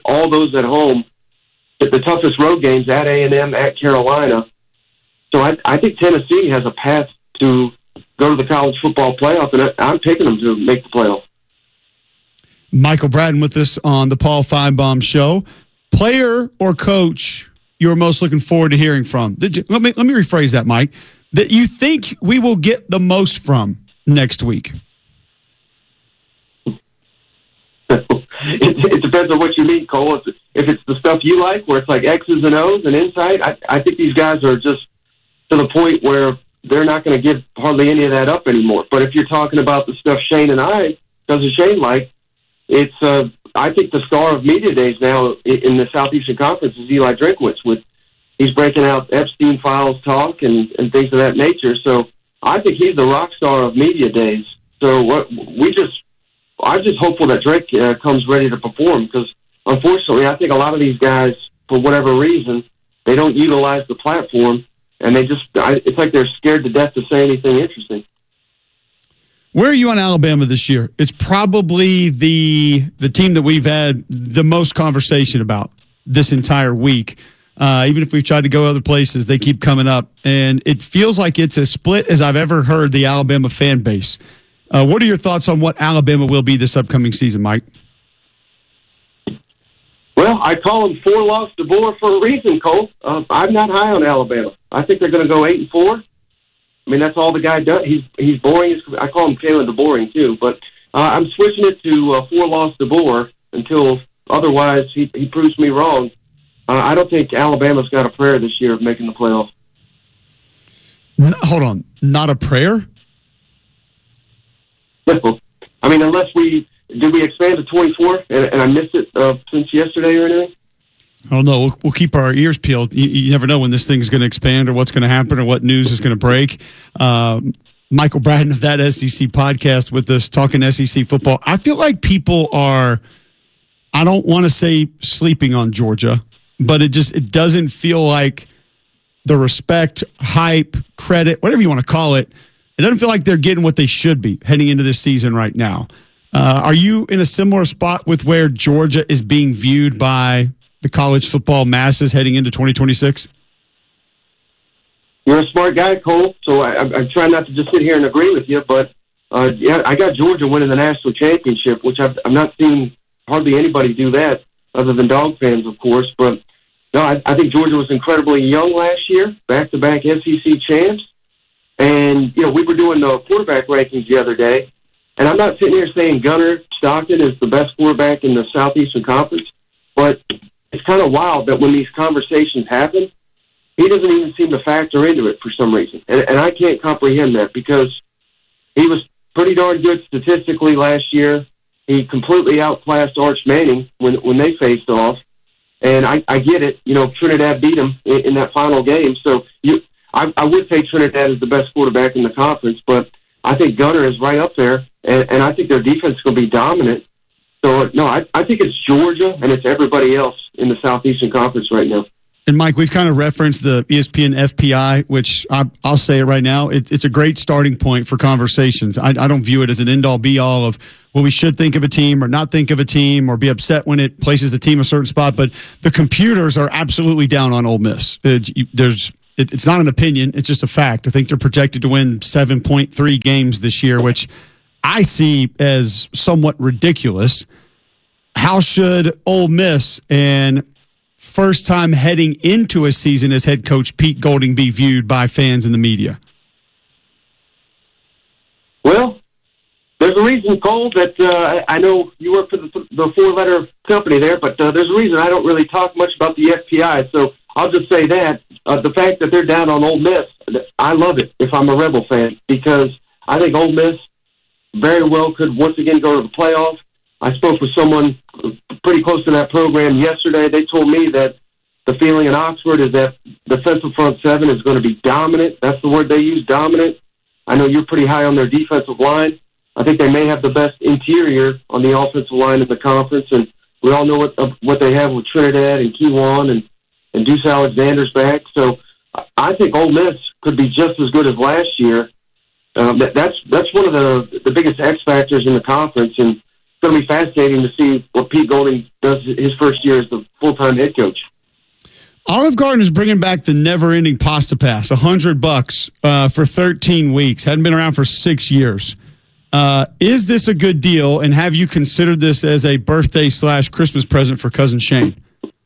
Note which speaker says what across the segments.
Speaker 1: all those at home, the toughest road games at A&M, at Carolina. So I think Tennessee has a path to go to the college football playoff, and I'm picking them to make the playoff.
Speaker 2: Michael Bratton with us on the Paul Feinbaum Show. Player or coach you're most looking forward to hearing from? Let me rephrase that, Mike. That you think we will get the most from next week?
Speaker 1: It depends on what you mean, Cole. If it's the stuff you like, where it's like X's and O's and insight, I think these guys are just to the point where they're not going to give hardly any of that up anymore. But if you're talking about the stuff Shane and I, doesn't Shane like, it's I think the star of media days now in the Southeastern Conference is Eli Drinkwitz. He's breaking out Epstein files talk and things of that nature. So I think he's the rock star of media days. So I'm just hopeful that Drake comes ready to perform, because unfortunately I think a lot of these guys, for whatever reason, they don't utilize the platform, and it's like they're scared to death to say anything interesting.
Speaker 2: Where are you on Alabama this year? It's probably the team that we've had the most conversation about this entire week. Even if we've tried to go other places, they keep coming up. And it feels like it's as split as I've ever heard the Alabama fan base. What are your thoughts on what Alabama will be this upcoming season, Mike?
Speaker 1: Well, I call them 4 loss DeBoer for a reason, Cole. I'm not high on Alabama. I think they're going to go 8-4. I mean, that's all the guy does. He's boring. I call him Kalen DeBoring too, but I'm switching it to 4 loss DeBoer until otherwise he proves me wrong. I don't think Alabama's got a prayer this year of making the playoff.
Speaker 2: Hold on, not a prayer?
Speaker 1: I mean, unless we expand to 24 and I missed it since yesterday or anything?
Speaker 2: Oh, no, we'll keep our ears peeled. You never know when this thing's going to expand or what's going to happen or what news is going to break. Michael Bratton of That SEC Podcast with us, talking SEC football. I feel like people are, I don't want to say sleeping on Georgia, but it doesn't feel like the respect, hype, credit, whatever you want to call it, it doesn't feel like they're getting what they should be heading into this season right now. Are you in a similar spot with where Georgia is being viewed by the college football masses heading into 2026?
Speaker 1: You're a smart guy, Cole, so I'm trying not to just sit here and agree with you, but yeah, I got Georgia winning the national championship, which I've not seen hardly anybody do that other than dog fans, of course. But no, I think Georgia was incredibly young last year, back-to-back SEC champs. And, we were doing the quarterback rankings the other day, and I'm not sitting here saying Gunnar Stockton is the best quarterback in the Southeastern Conference, but it's kind of wild that when these conversations happen, he doesn't even seem to factor into it for some reason. And I can't comprehend that, because he was pretty darn good statistically last year. He completely outclassed Arch Manning when they faced off. And I get it. Trinidad beat him in that final game. So I would say Trinidad is the best quarterback in the conference, but I think Gunnar is right up there, and I think their defense is going to be dominant. So, no, I think it's Georgia, and it's everybody else in the Southeastern Conference right now.
Speaker 2: And, Mike, we've kind of referenced the ESPN FPI, which I'll say it right now. It's a great starting point for conversations. I don't view it as an end-all, be-all of what we should think of a team or not think of a team or be upset when it places the team a certain spot. But the computers are absolutely down on Ole Miss. It's not an opinion. It's just a fact. I think they're projected to win 7.3 games this year, which I see as somewhat ridiculous. How should Ole Miss and first time heading into a season as head coach Pete Golding be viewed by fans and the media? Well,
Speaker 1: there's a reason, Cole, that I know you work for the 4-letter company there, but there's a reason I don't really talk much about the FPI. So I'll just say that the fact that they're down on Ole Miss, I love it if I'm a Rebel fan, because I think Ole Miss very well could once again go to the playoff. I spoke with someone pretty close to that program yesterday. They told me that the feeling in Oxford is that defensive front seven is going to be dominant. That's the word they use, dominant. I know you're pretty high on their defensive line. I think they may have the best interior on the offensive line in the conference, and we all know what they have with Trinidad and Kewan and Deuce Alexander's back. So I think Ole Miss could be just as good as last year. That's one of the biggest X factors in the conference. And going to be fascinating to see what Pete Golding does his first year as the full-time head coach.
Speaker 2: Olive Garden is bringing back the never-ending pasta pass, $100 for 13 weeks. Hadn't been around for 6 years. Is this a good deal, and have you considered this as a birthday/Christmas present for cousin Shane?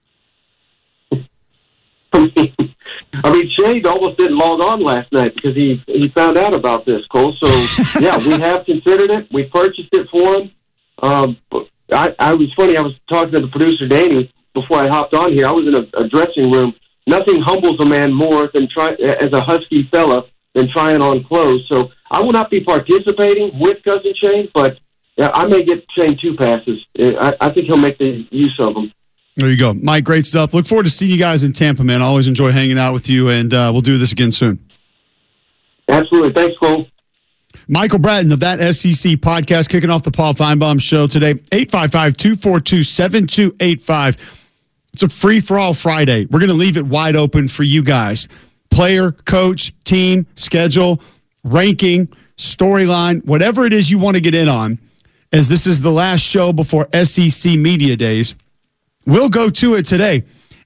Speaker 1: I mean, Shane almost didn't log on last night because he found out about this, Cole. So, yeah, we have considered it. We purchased it for him. I was funny. I was talking to the producer, Danny, before I hopped on here. I was in a dressing room. Nothing humbles a man more than as a husky fella than trying on clothes. So I will not be participating with cousin Shane, but I may get Shane 2 passes. I think he'll make the use of them.
Speaker 2: There you go. Mike, great stuff. Look forward to seeing you guys in Tampa, man. I always enjoy hanging out with you, and we'll do this again soon.
Speaker 1: Absolutely. Thanks, Cole.
Speaker 2: Michael Bratton of That SEC Podcast, kicking off the Paul Feinbaum Show today. 855-242-7285. It's a free-for-all Friday. We're going to leave it wide open for you guys. Player, coach, team, schedule, ranking, storyline, whatever it is you want to get in on, as this is the last show before SEC Media Days. We'll go to it today.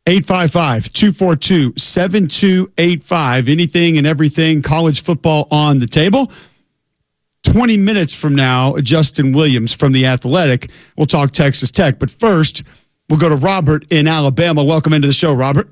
Speaker 2: 855-242-7285. Anything and everything college football on the table. 20 minutes from now, Justin Williams from The Athletic. We'll talk Texas Tech. But first, we'll go to Robert in Alabama. Welcome into the show, Robert.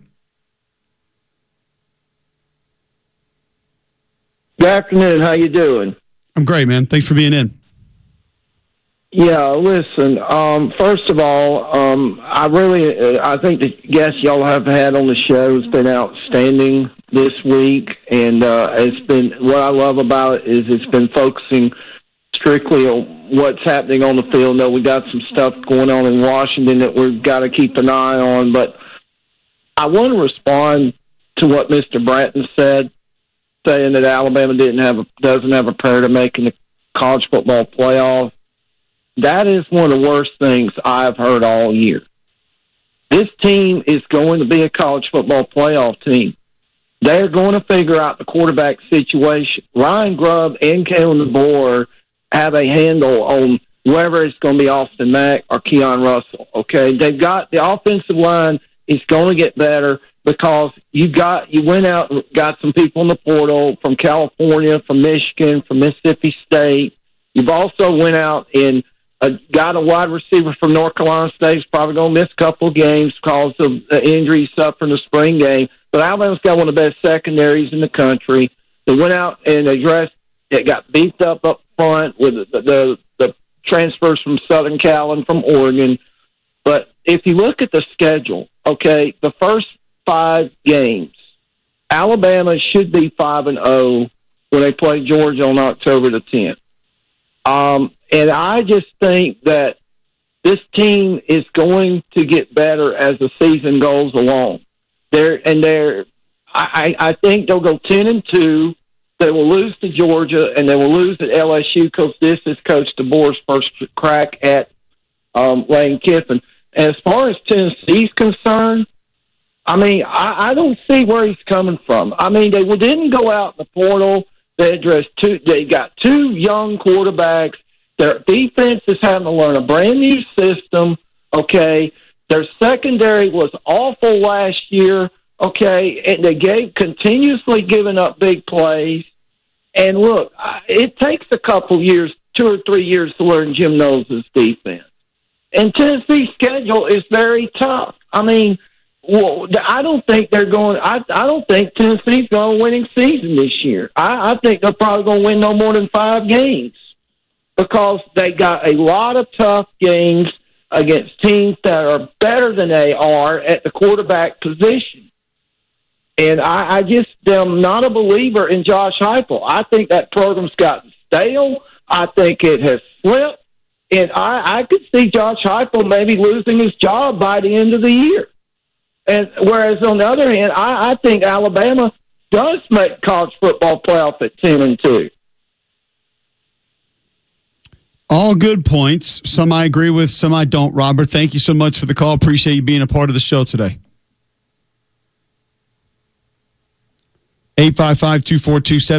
Speaker 3: Good afternoon. How you doing?
Speaker 2: I'm great, man. Thanks for being in.
Speaker 3: Yeah, listen, first of all, I think the guest y'all have had on the show has been outstanding this week, and it's been, what I love about it is it's been focusing strictly on what's happening on the field. No, we got some stuff going on in Washington that we've got to keep an eye on, but I want to respond to what Mr. Bratton said, saying that Alabama doesn't have a prayer to making the college football playoff. That is one of the worst things I've heard all year. This team is going to be a college football playoff team. They're going to figure out the quarterback situation. Ryan Grubb and Kalen DeBoer have a handle on whether it's going to be Austin Mack or Keon Russell. Okay, they've got the offensive line is going to get better because you went out and got some people in the portal from California, from Michigan, from Mississippi State. You've also went out and got a wide receiver from North Carolina State. He's probably going to miss a couple of games because of the injury he suffered in the spring game. But Alabama's got one of the best secondaries in the country. They went out and addressed it, got beefed up front with the transfers from Southern Cal and from Oregon. But if you look at the schedule, okay, the first 5 games, Alabama should be 5-0 when they play Georgia on October the 10th. And I just think that this team is going to get better as the season goes along. I think they'll go 10-2. They will lose to Georgia, and they will lose at LSU because this is Coach DeBoer's first crack at Lane Kiffin. As far as Tennessee's concerned, I mean, I don't see where he's coming from. I mean, they didn't go out in the portal. They got 2 young quarterbacks. Their defense is having to learn a brand new system, okay? Their secondary was awful last year, okay? And they continuously giving up big plays. And look, it takes a couple years, 2 or 3 years to learn Jim Knowles' defense. And Tennessee's schedule is very tough. I mean, I don't think they're going. I don't think Tennessee's going to winning season this year. I think they're probably going to win no more than 5 games because they got a lot of tough games against teams that are better than they are at the quarterback position. And I just am not a believer in Josh Heupel. I think that program's gotten stale. I think it has slipped. And I could see Josh Heupel maybe losing his job by the end of the year. And whereas on the other hand, I think Alabama does make college football playoff at 10-2.
Speaker 2: All good points. Some I agree with, some I don't. Robert, thank you so much for the call. Appreciate you being a part of the show today.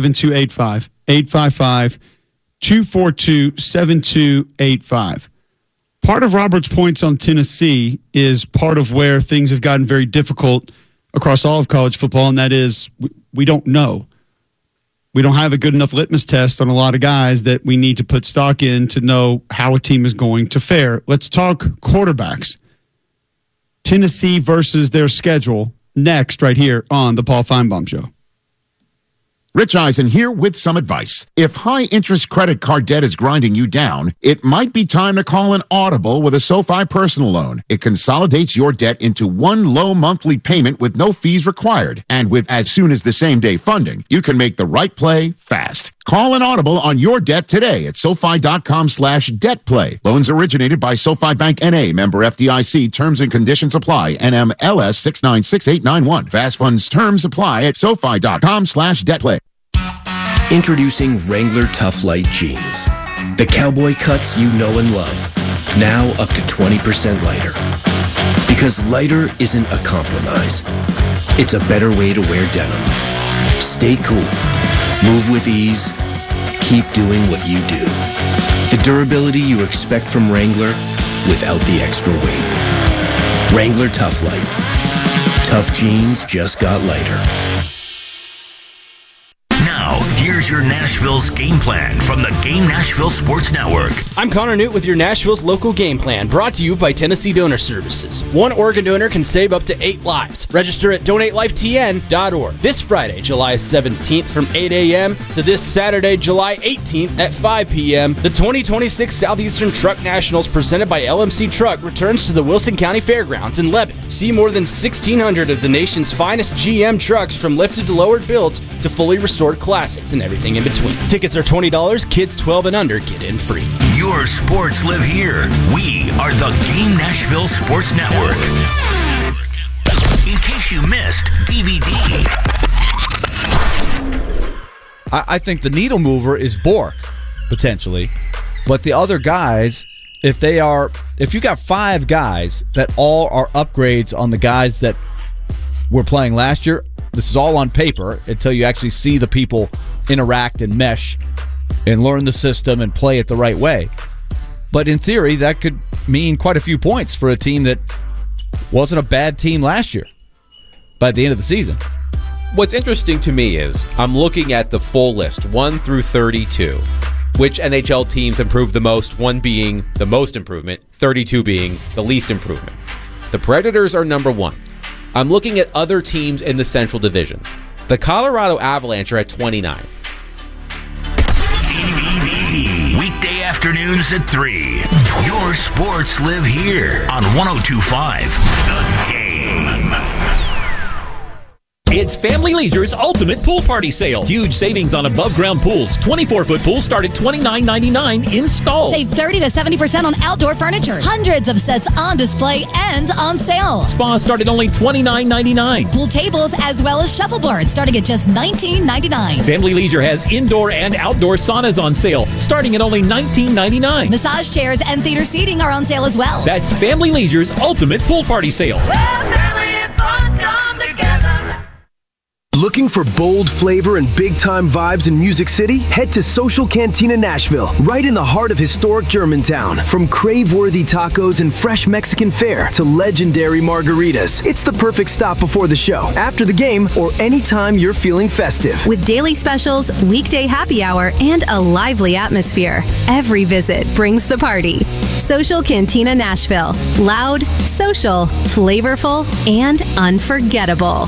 Speaker 2: 855-242-7285. 855-242-7285. part of Robert's points on Tennessee is part of where things have gotten very difficult across all of college football, and that is we don't know. We don't have a good enough litmus test on a lot of guys that we need to put stock in to know how a team is going to fare. Let's talk quarterbacks. Tennessee versus their schedule next right here on the Paul Feinbaum Show.
Speaker 4: Rich Eisen here with some advice. If high-interest credit card debt is grinding you down, it might be time to call an Audible with a SoFi personal loan. It consolidates your debt into one low monthly payment with no fees required. And with as soon as the same-day funding, you can make the right play fast. Call an Audible on your debt today at SoFi.com/debtplay. Loans originated by SoFi Bank N.A., member FDIC. Terms and conditions apply. NMLS 696891. Fast funds terms apply at SoFi.com/debtplay.
Speaker 5: Introducing Wrangler Tough Light Jeans. The cowboy cuts you know and love. Now up to 20% lighter. Because lighter isn't a compromise. It's a better way to wear denim. Stay cool. Move with ease. Keep doing what you do. The durability you expect from Wrangler without the extra weight. Wrangler Tough Light. Tough jeans just got lighter.
Speaker 6: Now, here's your Nashville's game plan from the Game Nashville Sports Network.
Speaker 7: I'm Connor Newt with your Nashville's local game plan, brought to you by Tennessee Donor Services. One organ donor can save up to 8 lives. Register at donatelifetn.org. This Friday, July 17th from 8 a.m. to this Saturday, July 18th at 5 p.m., the 2026 Southeastern Truck Nationals presented by LMC Truck returns to the Wilson County Fairgrounds in Lebanon. See more than 1,600 of the nation's finest GM trucks, from lifted to lowered builds to fully restored classics and everything in between. Tickets are $20. Kids 12 and under get in free.
Speaker 6: Your sports live here. We are the Game Nashville Sports Network. In case you missed DVD.
Speaker 8: I think the needle mover is Bork, potentially. But the other guys, if you got 5 guys that all are upgrades on the guys that were playing last year, this is all on paper until you actually see the people interact and mesh and learn the system and play it the right way. But in theory, that could mean quite a few points for a team that wasn't a bad team last year by the end of the season.
Speaker 9: What's interesting to me is I'm looking at the full list, 1 through 32. Which NHL teams improved the most, 1 being the most improvement, 32 being the least improvement. The Predators are number 1. I'm looking at other teams in the Central Division. The Colorado Avalanche are at 29.
Speaker 6: Weekday afternoons at 3. Your sports live here on 102.5 The Game.
Speaker 10: It's Family Leisure's Ultimate Pool Party Sale. Huge savings on above-ground pools. 24-foot pools start at $29.99 installed.
Speaker 11: Save 30 to 70% on outdoor furniture. Hundreds of sets on display and on sale.
Speaker 10: Spas start at only $29.99.
Speaker 11: Pool tables as well as shuffleboards starting at just $19.99.
Speaker 10: Family Leisure has indoor and outdoor saunas on sale starting at only $19.99.
Speaker 11: Massage chairs and theater seating are on sale as well.
Speaker 10: That's Family Leisure's Ultimate Pool Party Sale.
Speaker 12: Looking for bold flavor and big-time vibes in Music City? Head to Social Cantina Nashville, right in the heart of historic Germantown. From crave-worthy tacos and fresh Mexican fare to legendary margaritas, it's the perfect stop before the show, after the game, or anytime you're feeling festive.
Speaker 13: With daily specials, weekday happy hour, and a lively atmosphere, every visit brings the party. Social Cantina Nashville. Loud, social, flavorful, and unforgettable.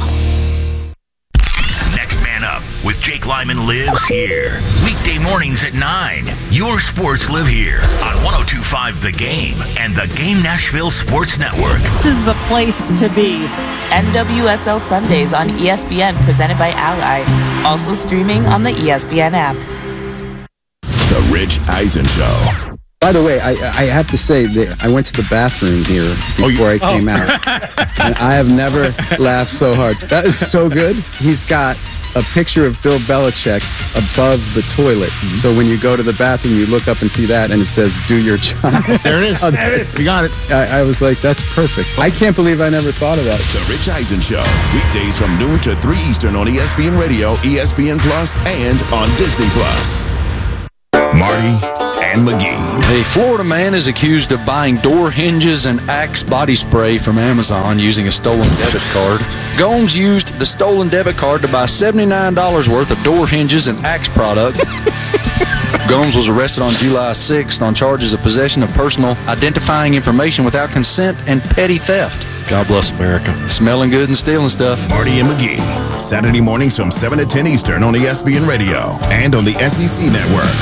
Speaker 6: With Jake Lyman lives here. Weekday mornings at 9. Your sports live here on 102.5 The Game and the Game Nashville Sports Network.
Speaker 14: This is the place to be. NWSL Sundays on ESPN, presented by Ally. Also streaming on the ESPN app.
Speaker 15: The Rich Eisen Show.
Speaker 16: By the way, I have to say that I went to the bathroom here before I came out. And I have never laughed so hard. That is so good. He's got a picture of Bill Belichick above the toilet. Mm-hmm. So when you go to the bathroom, you look up and see that, and it says, "Do your job."
Speaker 4: There it is. There it is. You got it.
Speaker 16: I was like, that's perfect. I can't believe I never thought of that.
Speaker 15: The Rich Eisen Show. Weekdays from noon to 3 Eastern on ESPN Radio, ESPN Plus, and on Disney Plus. Marty and McGee.
Speaker 17: A Florida man is accused of buying door hinges and Axe body spray from Amazon using a stolen debit card. Gomes used the stolen debit card to buy $79 worth of door hinges and Axe product. Gomes was arrested on July 6th on charges of possession of personal identifying information without consent and petty theft. God bless America. Smelling good and stealing stuff.
Speaker 15: Marty and McGee, Saturday mornings from 7 to 10 Eastern on ESPN Radio and on the SEC Network.